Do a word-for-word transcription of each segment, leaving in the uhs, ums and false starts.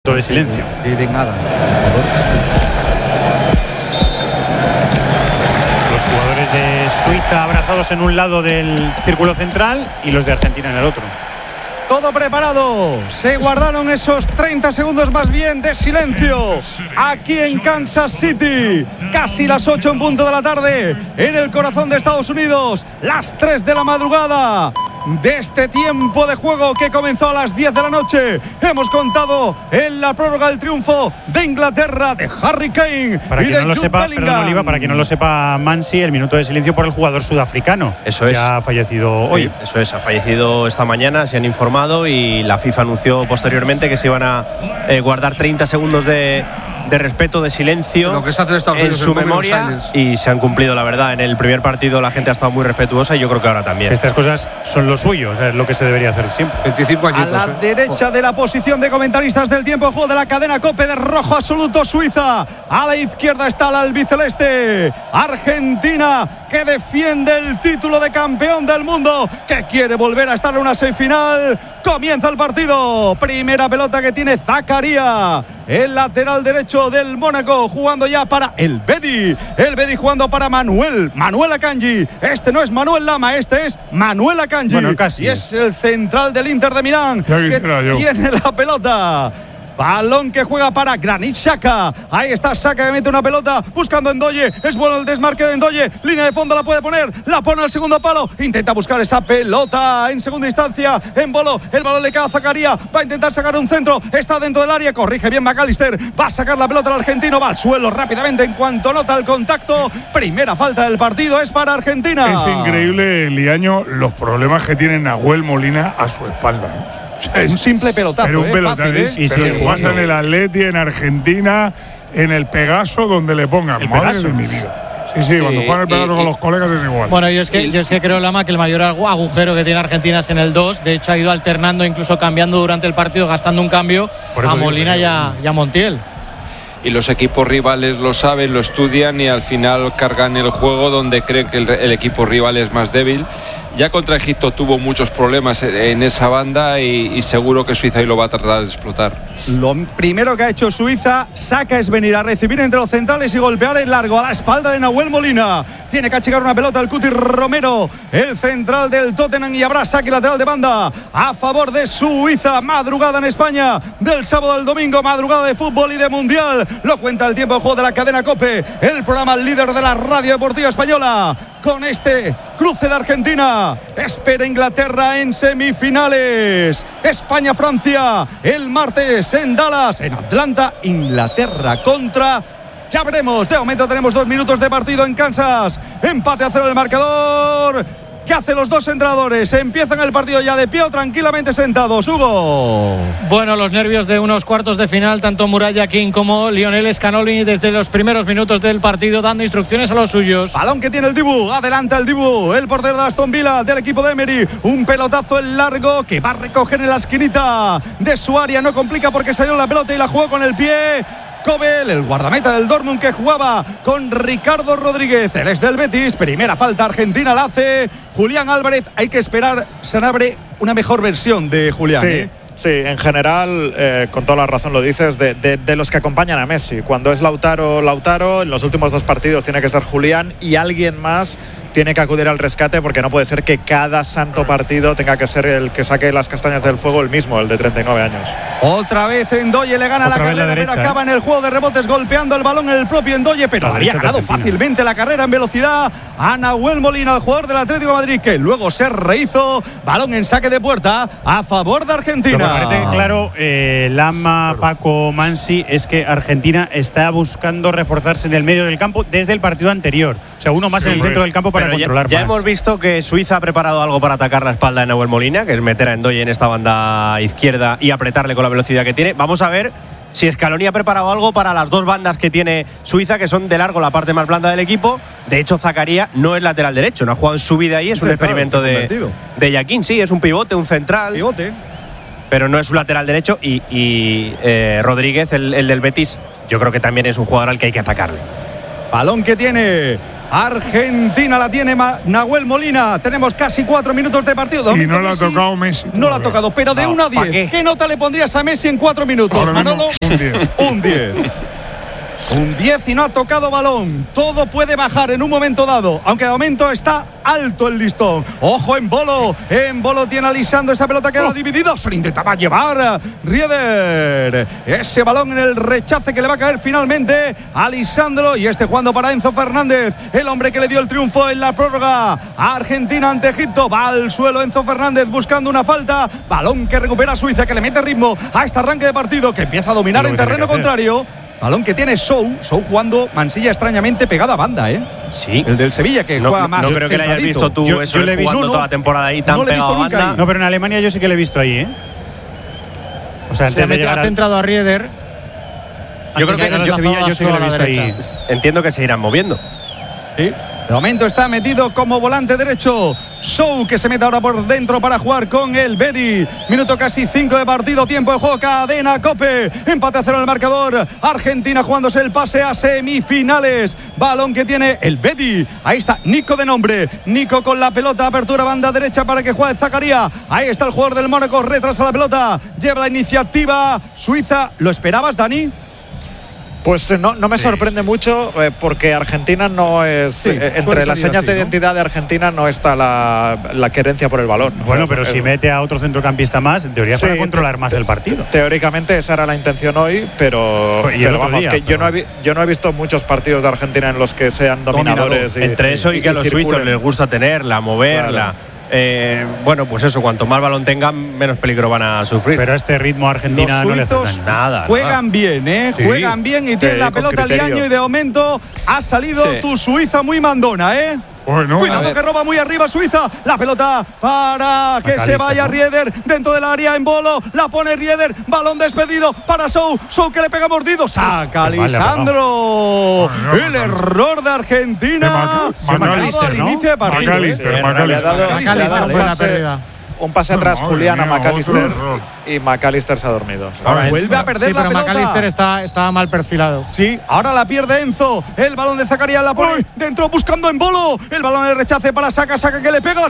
De silencio. Y de nada. Los jugadores de Suiza abrazados en un lado del círculo central y los de Argentina en el otro. Todo preparado. Se guardaron esos treinta segundos más bien de silencio aquí en Kansas City. Casi las ocho en punto de la tarde en el corazón de Estados Unidos. Las tres de la madrugada de este tiempo de juego que comenzó a las diez de la noche. Hemos contado en la prórroga el triunfo de Inglaterra, de Harry Kane para y quien de no lo Jude sepa, Bellingham. perdón, Oliva, para quien no lo sepa, Mansi, el minuto de silencio por el jugador sudafricano. Eso es. Que ha fallecido hoy. Sí, eso es, ha fallecido esta mañana, se han informado y la FIFA anunció posteriormente que se iban a eh, guardar treinta segundos de, de respeto, de silencio lo que se hace en, Estados en Unidos, su en memoria y se han cumplido, la verdad. En el primer partido la gente ha estado muy respetuosa y yo creo que ahora también. Estas cosas son lo suyo, o sea, es lo que se debería hacer siempre. veinticinco añitos, a la ¿eh? derecha de la posición de comentaristas del tiempo de juego de la cadena COPE de rojo absoluto Suiza. A la izquierda está la albiceleste Argentina, que defiende el título de campeón del mundo, que quiere volver a estar en una semifinal. Comienza el partido. Primera pelota que tiene Zakaria, el lateral derecho del Mónaco, jugando ya para el Bedi. El Bedi jugando para Manuel. Manuel Akanji. Este no es Manuel Lama, este es Manuel Akanji. Bueno, casi. Y es el central del Inter de Milán que tiene la pelota. Balón que juega para Granit Xhaka. Ahí está Xhaka que mete una pelota buscando Ndoye. Es bueno el desmarque de Ndoye. Línea de fondo la puede poner. La pone al segundo palo. Intenta buscar esa pelota en segunda instancia. En bolo. El balón le queda a Zakaria. Va a intentar sacar un centro. Está dentro del área. Corrige bien McAllister. Va a sacar la pelota al argentino. Va al suelo rápidamente en cuanto nota el contacto. Primera falta del partido es para Argentina. Es increíble, Liaño, los problemas que tiene Nahuel Molina a su espalda, ¿eh? Un simple pelotazo, Pero un eh, pelotazo, fácil, ¿eh? y se se juega pasa en el Atleti, en Argentina, en el Pegaso, donde le pongan. ¿El Madre Pegaso? de mi vida. Sí, sí, Sí, cuando juegan el Pegaso y, con y, los colegas es igual. Bueno, yo es que, yo es que creo, Lama, que el mayor agujero que tiene Argentina es en el dos. De hecho, ha ido alternando, incluso cambiando durante el partido, gastando un cambio a Molina y a, y a Montiel. Y los equipos rivales lo saben, lo estudian y al final cargan el juego donde creen que el, el equipo rival es más débil. Ya contra Egipto tuvo muchos problemas en esa banda y, y seguro que Suiza ahí lo va a tratar de explotar. Lo primero que ha hecho Suiza, saca, es venir a recibir entre los centrales y golpear en largo a la espalda de Nahuel Molina. Tiene que achicar una pelota el Cuti Romero, el central del Tottenham, y habrá saque lateral de banda a favor de Suiza. Madrugada en España del sábado al domingo, madrugada de fútbol y de mundial. Lo cuenta el tiempo de juego de la cadena COPE, el programa líder de la radio deportiva española. Con este cruce de Argentina, espera Inglaterra en semifinales. España-Francia el martes en Dallas, en Atlanta, Inglaterra contra. Ya veremos, de momento tenemos dos minutos de partido en Kansas. Empate a cero el marcador. ¿Qué hacen los dos entrenadores? Empiezan el partido ya de pie o tranquilamente sentados, Hugo. Bueno, los nervios de unos cuartos de final, tanto Muralla King como Lionel Scaloni desde los primeros minutos del partido dando instrucciones a los suyos. Balón que tiene el Dibu, adelanta el Dibu, el portero de Aston Villa del equipo de Emery. Un pelotazo en largo que va a recoger en la esquinita de su área. No complica porque salió la pelota y la jugó con el pie Kobel, el guardameta del Dortmund, que jugaba con Ricardo Rodríguez. Él es del Betis. Primera falta argentina la hace Julián Álvarez. Hay que esperar, Sanabria, una mejor versión de Julián. Sí. ¿eh? Sí, en general, eh, con toda la razón lo dices, de, de, de los que acompañan a Messi. Cuando es Lautaro, Lautaro, en los últimos dos partidos tiene que ser Julián y alguien más tiene que acudir al rescate, porque no puede ser que cada santo partido tenga que ser el que saque las castañas del fuego el mismo, el de treinta y nueve años. Otra vez Ndoye le gana Otra la carrera, la derecha, pero acaba ¿eh? en el juego de rebotes golpeando el balón en el propio Ndoye, pero La había derecha de ganado Argentina. fácilmente la carrera en velocidad a Nahuel Molina, el jugador del Atlético de Madrid, que luego se rehizo. Balón en saque de puerta a favor de Argentina. Lo que parece claro, eh, Lama, Paco, Mansi, es que Argentina está buscando reforzarse en el medio del campo desde el partido anterior. O sea, uno más Sí, en el hombre. centro del campo para Pero controlar ya, ya más. hemos visto que Suiza ha preparado algo para atacar la espalda de Nahuel Molina, que es meter a Ndoye en esta banda izquierda y apretarle con la velocidad que tiene. Vamos a ver si Scaloni ha preparado algo para las dos bandas que tiene Suiza, que son de largo la parte más blanda del equipo. De hecho, Zakaria no es lateral derecho, no ha jugado en su vida ahí, es un Central, experimento de, convertido. de Yaquín, sí, es un pivote, un central, Pivote. pero no es un lateral derecho. Y, y eh, Rodríguez, el, el del Betis, yo creo que también es un jugador al que hay que atacarle. Balón que tiene Argentina la tiene Nahuel Molina. Tenemos casi cuatro minutos de partido. Y no la ha tocado Messi. No la ha tocado, pero de no, uno a diez. ¿Qué? ¿Qué nota le pondrías a Messi en cuatro minutos, Ahora Manolo? Un diez. Un diez. Un diez y no ha tocado balón. Todo puede bajar en un momento dado, aunque de momento está alto el listón. Ojo en Bolo. En Bolo tiene a Lisandro. Esa pelota queda oh. dividida. Se le intentaba llevar Rieder. Ese balón en el rechace que le va a caer finalmente a Lisandro. Y este jugando para Enzo Fernández, el hombre que le dio el triunfo en la prórroga a Argentina ante Egipto. Va al suelo Enzo Fernández buscando una falta. Balón que recupera Suiza, que le mete ritmo a este arranque de partido, que empieza a dominar en terreno contrario. Balón que tiene Sou, Sou jugando Mansilla extrañamente pegada a banda, ¿eh? Sí. El del Sevilla que no, juega no, más. No creo que le hayas visto tú yo, eso yo le he visto jugando no, toda la temporada ahí tan no le he visto pegado a nunca banda. ahí. No, pero en Alemania yo sí que le he visto ahí, ¿eh? O sea, antes Se de llegar ha al, centrado a Rieder. Yo creo que en el Sevilla yo sí que le he visto ahí. Entiendo que se irán moviendo. Sí. De momento está metido como volante derecho Sou, que se mete ahora por dentro para jugar con el Bedi. Minuto casi cinco de partido, tiempo de juego, cadena Cope. Empate a cero en el marcador. Argentina jugándose el pase a semifinales. Balón que tiene el Bedi. Ahí está Nico de nombre. Nico con la pelota, apertura banda derecha para que juegue Zakaria. Ahí está el jugador del Mónaco, retrasa la pelota. Lleva la iniciativa Suiza. ¿Lo esperabas, Dani? Pues no, no me sí, sorprende sí. mucho eh, porque Argentina no es… Sí, eh, entre las señas así, de identidad ¿no? de Argentina no está la, la querencia por el balón. Bueno, pero eh, si mete a otro centrocampista más, en teoría sí, para controlar más te, el partido. Teóricamente esa era la intención hoy, pero, pero vamos, día, que pero... Yo, no he, yo no he visto muchos partidos de Argentina en los que sean dominadores. Y, entre eso y, y que a los circulen. Suizos les gusta tenerla, moverla… Claro. Eh, bueno, pues eso, cuanto más balón tengan, menos peligro van a sufrir. Pero a este ritmo Argentina los no le hace nada. Juegan nada. bien, ¿eh? Sí. Juegan bien y tienen sí, la pelota Liaño y de momento ha salido sí. tu Suiza muy mandona, ¿eh? Bueno, cuidado que roba muy arriba Suiza. La pelota para que Macalister, se vaya ¿no? Rieder dentro del área en Bolo. La pone Rieder. Balón despedido para Sou. Sou que le pega mordido. Saca Lisandro. Vale, no, el no, error de Argentina. De Macalister, al inicio de partido. Macalister, ¿eh? Macalister. Macalister fue la pérdida. Un pase atrás no, Julián a Macalister y Macalister se ha dormido. Ahora vuelve a perder sí, la pero pelota. Macalister está, está mal perfilado. Sí, ahora la pierde Enzo. El balón de Zakaria la pone Uy. dentro buscando en Bolo. El balón en el rechace para Saca, Saca que le pega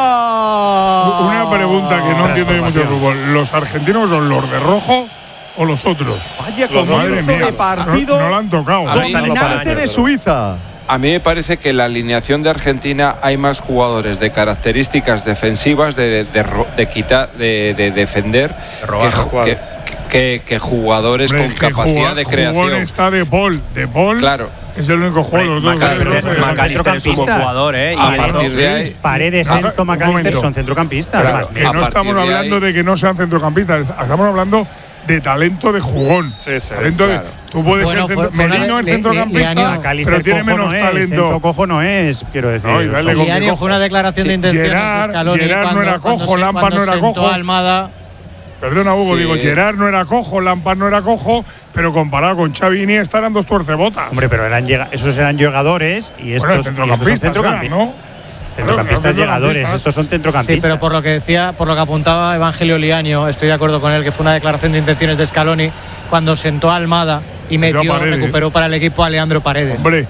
arriba. Una pregunta que no entiendo yo mucho el fútbol. ¿Los argentinos son los de rojo o los otros? Vaya comienzo de partido. No, no lo han tocado. Dominante de Suiza. A mí me parece que en la alineación de Argentina hay más jugadores de características defensivas, de, de, de, de quitar, de, de defender, de robar, que, que, que, que jugadores Hombre, con que capacidad jugó, de creación. Está de Paul, de Paul. Claro. Es el único jugador. Los dos Macalister es un buen jugador, ¿eh? A partir de ahí. Paredes, Enzo, Macalister son centrocampistas. Claro, que no estamos hablando de que no sean centrocampistas, estamos hablando de talento de jugón. Sí, sí, talento claro. de, tú puedes bueno, ser centro, Merino es centrocampista, pero tiene menos no talento. Enzo cojo no es, quiero decir. No, y dale con Liani fue una declaración sí. de intenciones Gerard, de Scaloni Gerard cuando, no era cojo, Lampard no era cojo. Almada. Perdona, Hugo, sí. digo, Gerard no era cojo, Lampard no era cojo, pero comparado con Xavi y Iniesta eran dos tuercebotas. Hombre, pero eran llega, esos eran llegadores y estos, bueno, centrocampistas, y estos son centrocampistas, ¿no? Centrocampistas llegadores, estos son centrocampistas. Sí, pero por lo que decía, por lo que apuntaba Evangelio Liaño, estoy de acuerdo con él, que fue una declaración de intenciones de Scaloni cuando sentó a Almada y metió, recuperó para el equipo a Leandro Paredes. Hombre,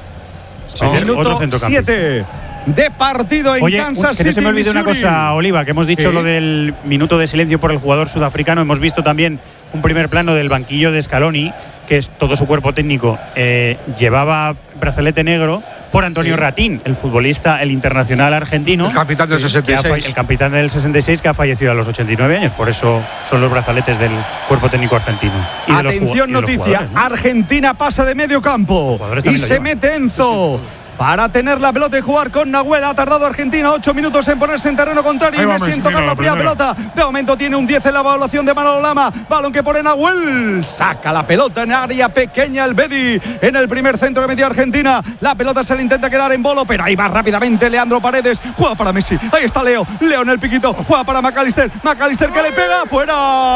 sí, minuto siete de partido en Oye, Kansas que City. no se me olvide una cosa, Oliva, que hemos dicho ¿Sí? lo del minuto de silencio por el jugador sudafricano. Hemos visto también un primer plano del banquillo de Scaloni, que es todo su cuerpo técnico, eh, llevaba brazalete negro por Antonio sí. Ratín, el futbolista, el internacional argentino. El capitán del sesenta y seis. El capitán del sesenta y seis que ha fallecido a los ochenta y nueve años. Por eso son los brazaletes del cuerpo técnico argentino. Y Atención, de los noticia. ¿no? Argentina pasa de medio campo y se mete Enzo. Para tener la pelota y jugar con Nahuel. Ha tardado Argentina ocho minutos en ponerse en terreno contrario. Y Messi en tocar la primera pelota. De momento tiene un diez en la evaluación de Manolo Lama. Balón que pone Nahuel. Saca la pelota en área pequeña el Bedi. En el primer centro que metió Argentina. La pelota se le intenta quedar en Bolo. Pero ahí va rápidamente Leandro Paredes. Juega para Messi. Ahí está Leo. Leo en el piquito. Juega para Macalister. Macalister que le pega. Fuera.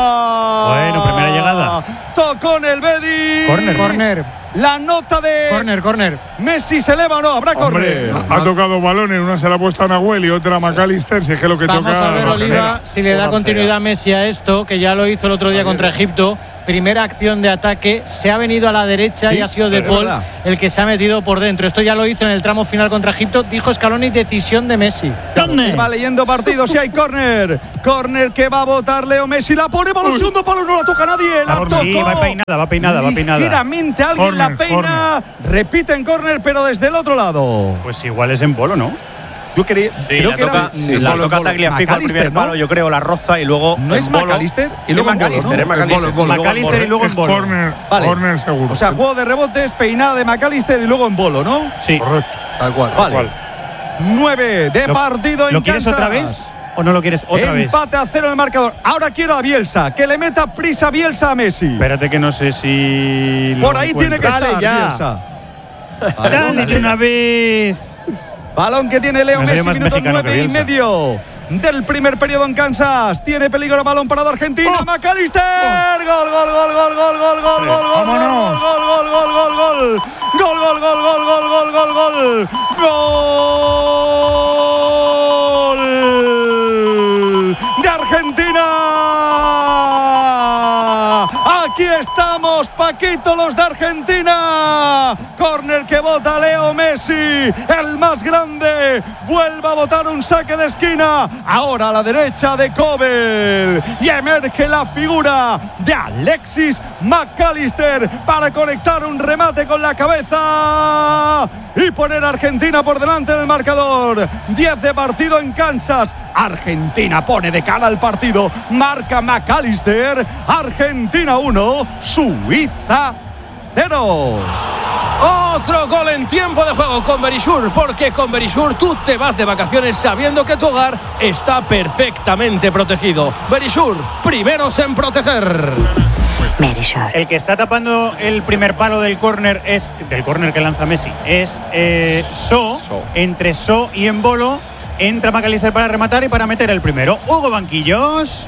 Bueno, primera llegada. Tocó en el Bedi. Corner. Corner. La nota de corner, corner. Messi se eleva o no, habrá corner. Ha tocado balones, una se la ha puesto a Nahuel y otra a Macalister. Si es que lo que Vamos toca. a ver, Oliva, si le da continuidad a Messi a esto, que ya lo hizo el otro día contra Egipto, primera acción de ataque se ha venido a la derecha Sí, y ha sido sí, De es Paul verdad. el que se ha metido por dentro. Esto ya lo hizo en el tramo final contra Egipto. Dijo Scaloni, decisión de Messi. Va leyendo partidos y hay córner. Córner que va a votar Leo Messi. La pone para el segundo palo. No la toca nadie. La tocó. Sí, va peinada, va peinada, va peinada. Ligeramente alguien Córner, la peina. Repite en córner, pero desde el otro lado. Pues igual es en bolo, ¿no? Yo quería, Sí, creo la que toca, era sí, la Bolo, toca Bolo. Tagliafico al primer McAllister, ¿no? palo, yo creo, la roza y luego. ¿No es en bolo. McAllister? Y luego Es en bolo, McAllister, ¿no? es McAllister. En bolo, en bolo. McAllister y luego en Es bolo. córner, Vale. córner seguro. O sea, juego de rebotes, peinada de McAllister y luego en bolo, ¿no? Sí. Correcto. Tal cual. Vale. cual. Nueve de ¿Lo- partido en ¿Lo quieres Kansas. otra vez o no lo quieres otra vez? Empate a cero en el marcador. Ahora quiero a Bielsa. Que le meta prisa Bielsa a Messi. Espérate que no sé si. lo Por ahí tiene que encuentro. estar Bielsa. Vale, Dale dale. de una vez. Balón que tiene Leo Me salió Messi, más minuto mexicano nueve que y Bielsa. medio del primer periodo en Kansas. Tiene peligro, balón parado Argentina. Oh. McAllister. Gol, gol, gol, gol, gol, gol, gol, gol, gol, Vámonos. gol, gol, gol, gol, gol. Gol, gol, gol, gol, gol, gol, gol, gol. Gol de Argentina. Aquí estamos, Paquito, los de Argentina. Córner que vota Leo Messi, el más grande. Vuelve a botar un saque de esquina. Ahora a la derecha de Kobel. Y emerge la figura de Alexis McAllister para conectar un remate con la cabeza y poner a Argentina por delante en el marcador. diez de partido en Kansas. Argentina pone de cara al partido. Marca McAllister. Argentina uno, Suiza cero. Otro gol en tiempo de juego con Berisur, porque con Berisur tú te vas de vacaciones sabiendo que tu hogar está perfectamente protegido. Berisur, primeros en proteger. El que está tapando el primer palo del córner es del córner que lanza Messi es eh, So. So. Entre So y en bolo entra McAllister para rematar y para meter el primero. Hugo Banquillos.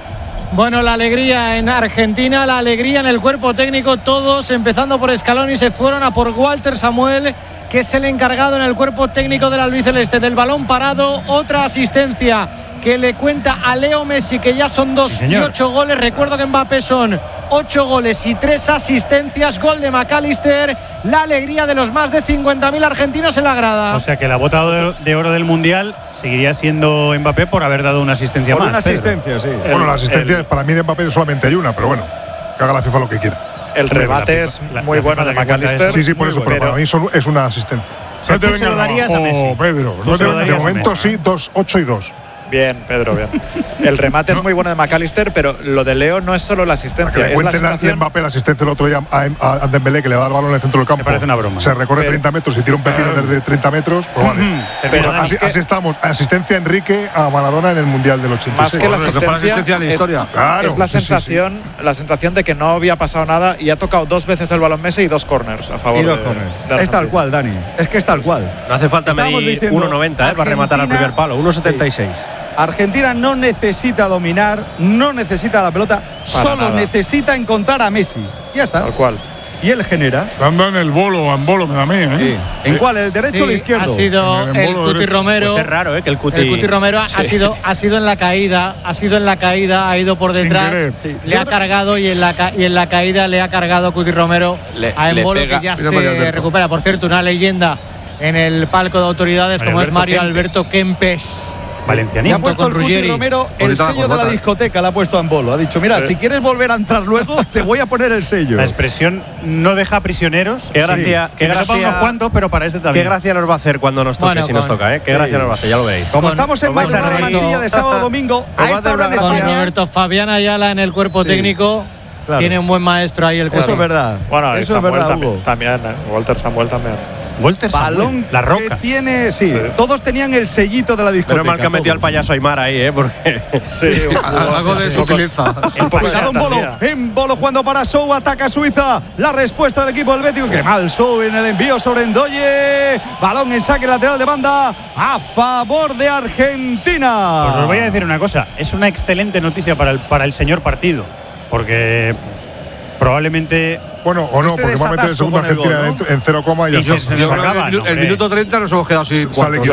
Bueno, la alegría en Argentina, la alegría en el cuerpo técnico, todos, empezando por Scaloni, se fueron a por Walter Samuel, que es el encargado en el cuerpo técnico del albiceleste. Del balón parado, otra asistencia que le cuenta a Leo Messi, que ya son dos Sí, y señor. ocho goles. Recuerdo que en Mbappé son ocho goles y tres asistencias. Gol de McAllister, la alegría de los más de cincuenta mil argentinos en la grada. O sea que la bota de de oro del Mundial seguiría siendo Mbappé por haber dado una asistencia Por más. una Pedro. asistencia, sí. Bueno, la asistencia el- para mí de Mbappé solamente hay una, pero bueno, que haga la FIFA lo que quiera. El Hombre, remate la es FIFA- la- muy la bueno FIFA de la que cuenta McAllister. es- Sí, sí, por Muy eso, pero bueno. para mí solo es una asistencia. O sea, No te tú se lo vengas darías a abajo, Messi. Pedro. Tú No se te- lo darías de a momento Messi. sí, dos, ocho y dos. Bien, Pedro, bien. El remate es muy bueno de McAllister, pero lo de Leo no es solo la Para que asistencia, le es la cuenten a sensación. Mbappé la asistencia el otro día a, a, a Dembélé, que le da el balón en el centro del campo. Me parece una broma. Se recorre Pero- treinta metros y tira un pepino desde treinta metros. Pues vale. Pero Pero Dani, así, que- así estamos. Asistencia Enrique a Maradona en el Mundial del ochenta y Más seis. que la Bueno, la mejor asistencia, asistencia de la es- historia. Claro, es la sí, sí, sí. sensación, la sensación de que no había pasado nada y ha tocado dos veces el balón Messi y dos corners a favor Y dos de- corners. de Es tal Argentina. cual, Dani. Es que es tal cual. No hace falta Estábamos medir diciendo, uno noventa eh, para rematar al Argentina- primer palo. uno setenta y seis. Argentina no necesita dominar, no necesita la pelota, solo nada. necesita encontrar a Messi. Ya está. Tal cual. Y él genera. Dando en el bolo, en bolo me da a mí, ¿eh? ¿En cuál? ¿El derecho o el Sí, izquierdo? ha sido En el el bolo Cuti derecho. Romero. Pues es raro, ¿eh? Que el Cuti. El Cuti Romero ha- ha Sí. sido ha sido en la caída, ha sido en la caída, ha ido por Sin detrás, querer. Sí. le ha cargado y en la ca- y en la caída le ha cargado Cuti Romero Le- a le Embolo, pega. que ya Mira Mario se Alberto. recupera. Por cierto, una leyenda en el palco de autoridades Mario como es Alberto Mario Kempes. Alberto Kempes. Le ha Valencianista. Junto puesto con el Cuti Ruggeri. Romero el Bonita la sello de la corbata. discoteca, le ha puesto a Embolo. Ha dicho, mira, si quieres volver a entrar luego, te voy a poner el sello. La expresión no deja prisioneros. Qué gracia, Sí. qué Que me topa gracia- unos cuantos, pero para este Qué también. gracia nos va a hacer cuando nos toque, Bueno, si nos con- toca, ¿eh? Qué gracia Sí. nos va a hacer, ya lo veréis. Como Con- estamos en os vais a madrugada reír. manchilla de sábado domingo, Os a va a esta hora en dar una Con gracia. España. Roberto Fabián Ayala en el cuerpo técnico. Claro. Tiene un buen maestro ahí el Eso cuerpo. es verdad. Bueno, y Eso es Samuel verdad, también, Hugo. también, eh, Walter Samuel también. Walter Samuel, Balón la que roca. tiene, sí, todos tenían el sellito de la discoteca. Menos mal que ha metido al todos. payaso Aymar ahí, ¿eh? Porque. Sí, Algo de sutileza. Cuidado en Bolo, en Bolo jugando para Sou, ataca Suiza. La respuesta del equipo helvético, que mal Sou en el envío sobre Ndoye. Balón en saque lateral de banda a favor de Argentina. Pues os voy a decir una cosa, es una excelente noticia para el, para el señor partido, porque probablemente Bueno, o no, Este porque va a meter el desatasco segundo con el Argentina gol, ¿no? dentro- en cero coma y ya Y se- está. se nos acaba, el, hombre. minuto treinta nos hemos quedado sin Sale cuartos. quedado.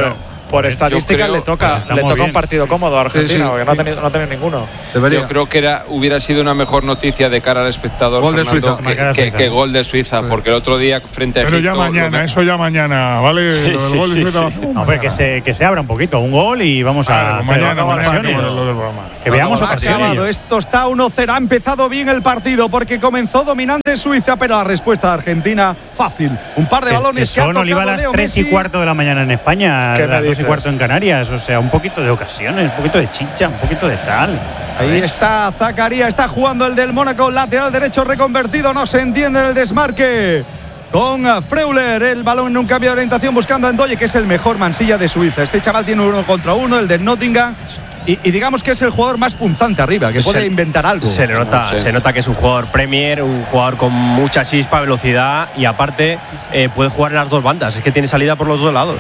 por estadística creo- le toca, pues está le muy toca bien. un partido cómodo a Argentina, Sí, sí. porque no ha tenido, no ha tenido ninguno. Debería. Yo creo que era, hubiera sido una mejor noticia de cara al espectador, Gol de Fernando, Suiza. que, Marcar a que- Suiza. que gol de Suiza, porque el otro día frente a Pero Egipto. ya lo mañana, me- eso ya mañana, ¿vale? Sí, Lo del sí, gol de sí, Suiza. sí. No, hombre, que se, que se abra un poquito, un gol y vamos a Claro, hacer mañana, otra mañana, versión y- hacemos lo del programa. que veamos Ha otra acabado, serie. esto está uno cero. Ha empezado bien el partido porque comenzó dominante Suiza, pero la respuesta de Argentina fácil. Un par de Que- balones que que ha son tocado Oliva a las Leo tres y Messi. cuarto de la mañana en España, a ¿Qué me las dos y dices? cuarto en Canarias. O sea, un poquito de ocasiones, un poquito de chicha, un poquito de tal. Ahí está Zakaria, está jugando el del Mónaco, lateral derecho reconvertido, no se entiende el desmarque. Con Freuler, el balón en un cambio de orientación buscando a Ndoye, que es el mejor mansilla de Suiza. Este chaval tiene uno contra uno, el del Nottingham. Y, y digamos que es el jugador más punzante arriba, que Se- puede inventar algo. Se le nota, No sé. se nota que es un jugador Premier, un jugador con mucha chispa, velocidad y aparte eh, puede jugar en las dos bandas. Es que tiene salida por los dos lados.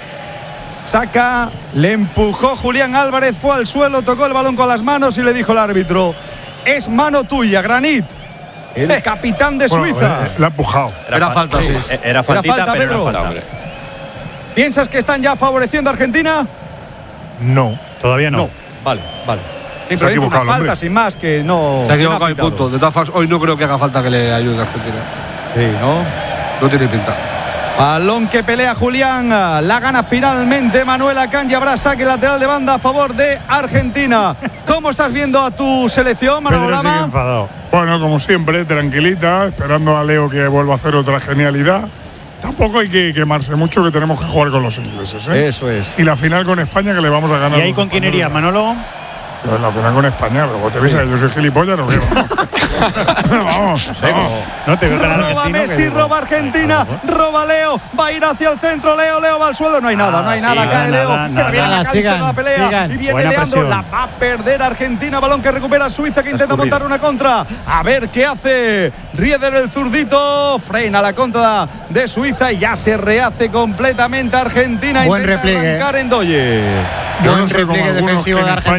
Saca, le empujó Julián Álvarez, fue al suelo, tocó el balón con las manos y le dijo el árbitro: es mano tuya, Granit, el capitán de Bueno, Suiza. eh, la ha empujado. Era fa- falta, sí. eh, Era faltita, falta, pero Pedro. era falta. Hombre. ¿Piensas que están ya favoreciendo a Argentina? No. Todavía no. No, vale, vale. Se ha Simplemente equivocado una el hombre. falta sin más que no. Se ha que no equivocado y pitado. punto. De todas formas, hoy no creo que haga falta que le ayude a Argentina. Sí, ¿no? No tiene pinta. Balón que pelea Julián, la gana finalmente Manuel Akanji. Habrá saque lateral de banda a favor de Argentina. ¿Cómo estás viendo a tu selección, Pedro sigue Manolama? enfadado. Bueno, como siempre, tranquilita, esperando a Leo que vuelva a hacer otra genialidad. Tampoco hay que quemarse mucho, que tenemos que jugar con los ingleses, ¿eh? Eso es. Y la final con España, que le vamos a ganar. ¿Y ahí los con quién españoles. irías, Manolo? Pero en la final con España, luego te ves, yo soy gilipollas, no veo. Vamos, vamos. No te veo tan Roba argentino que Messi, digo, roba Argentina, roba Leo, va a ir hacia el centro, Leo, Leo va al suelo, no hay nada, no hay Nada, nada, sí, cae nada, Leo, nada, pero nada. viene Nada, McAllister sigan, en la pelea sigan. y viene Buena Leandro, presión. la va a perder Argentina, balón que recupera Suiza, que intenta escurrido. montar una contra, a ver qué hace Rieder el zurdito, frena la contra de Suiza y ya se rehace completamente Argentina, Buen intenta repliegue. arrancar en Doye. Yo Buen no sé cómo repliegue algunos defensivo que en de España